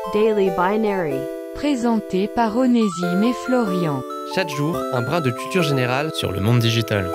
Daily Binary. Présenté par Onésime et Florian. Chaque jour, un brin de culture générale sur le monde digital.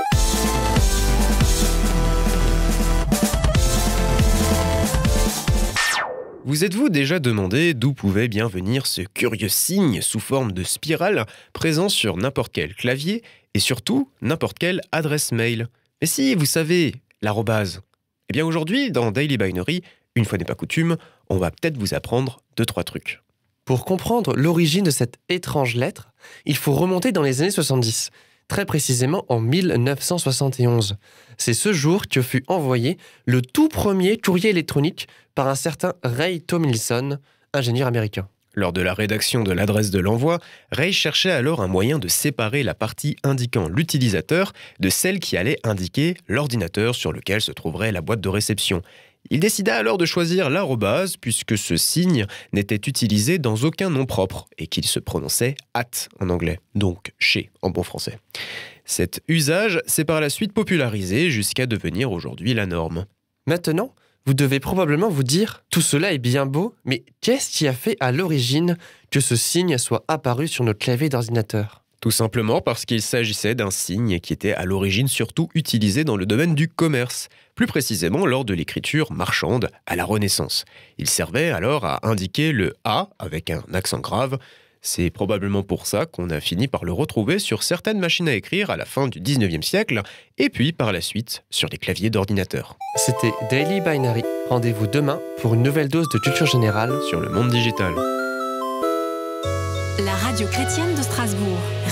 Vous êtes-vous déjà demandé d'où pouvait bien venir ce curieux signe sous forme de spirale présent sur n'importe quel clavier et surtout n'importe quelle adresse mail? Mais si, vous savez, l'arrobase. Eh bien aujourd'hui, dans Daily Binary, une fois n'est pas coutume, on va peut-être vous apprendre 2-3 trucs. Pour comprendre l'origine de cette étrange lettre, il faut remonter dans les années 70, très précisément en 1971. C'est ce jour que fut envoyé le tout premier courrier électronique par un certain Ray Tomlinson, ingénieur américain. Lors de la rédaction de l'adresse de l'envoi, Ray cherchait alors un moyen de séparer la partie indiquant l'utilisateur de celle qui allait indiquer l'ordinateur sur lequel se trouverait la boîte de réception. Il décida alors de choisir l'arrobase puisque ce signe n'était utilisé dans aucun nom propre et qu'il se prononçait « at » en anglais, donc « chez » en bon français. Cet usage s'est par la suite popularisé jusqu'à devenir aujourd'hui la norme. Maintenant, vous devez probablement vous dire « Tout cela est bien beau, mais qu'est-ce qui a fait à l'origine que ce signe soit apparu sur notre clavier d'ordinateur ?» Tout simplement parce qu'il s'agissait d'un signe qui était à l'origine surtout utilisé dans le domaine du commerce, plus précisément lors de l'écriture marchande à la Renaissance. Il servait alors à indiquer le « A » avec un accent grave. C'est probablement pour ça qu'on a fini par le retrouver sur certaines machines à écrire à la fin du 19e siècle, et puis par la suite sur les claviers d'ordinateur. C'était Daily Binary. Rendez-vous demain pour une nouvelle dose de culture générale sur le monde digital. La radio chrétienne de Strasbourg.